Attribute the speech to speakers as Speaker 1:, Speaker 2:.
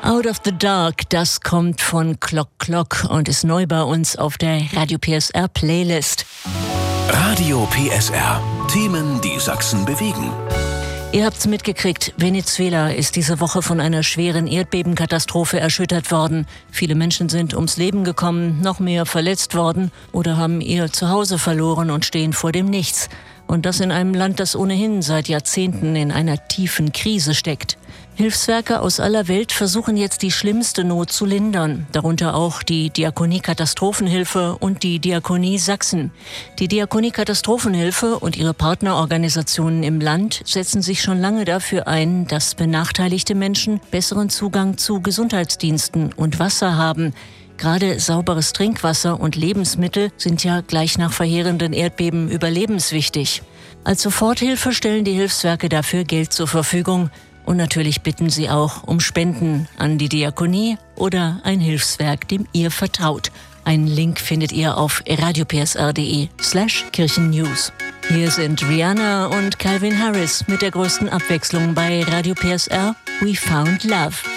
Speaker 1: Out of the Dark, das kommt von Clock Clock und ist neu bei uns auf der Radio PSR Playlist.
Speaker 2: Radio PSR. Themen, die Sachsen bewegen.
Speaker 1: Ihr habt's mitgekriegt, Venezuela ist diese Woche von einer schweren Erdbebenkatastrophe erschüttert worden. Viele Menschen sind ums Leben gekommen, noch mehr verletzt worden oder haben ihr Zuhause verloren und stehen vor dem Nichts. Und das in einem Land, das ohnehin seit Jahrzehnten in einer tiefen Krise steckt. Hilfswerke aus aller Welt versuchen jetzt die schlimmste Not zu lindern, darunter auch die Diakonie Katastrophenhilfe und die Diakonie Sachsen. Die Diakonie Katastrophenhilfe und ihre Partnerorganisationen im Land setzen sich schon lange dafür ein, dass benachteiligte Menschen besseren Zugang zu Gesundheitsdiensten und Wasser haben. Gerade sauberes Trinkwasser und Lebensmittel sind ja gleich nach verheerenden Erdbeben überlebenswichtig. Als Soforthilfe stellen die Hilfswerke dafür Geld zur Verfügung. Und natürlich bitten sie auch um Spenden an die Diakonie oder ein Hilfswerk, dem ihr vertraut. Einen Link findet ihr auf radiopsr.de/Kirchennews. Hier sind Rihanna und Calvin Harris mit der größten Abwechslung bei Radio PSR. We Found Love.